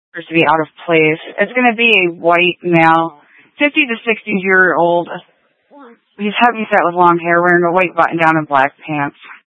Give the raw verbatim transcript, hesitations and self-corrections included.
to be out of place. It's going to be a white male, fifty to sixty year old. He's heavy set with long hair, wearing a white button down and black pants.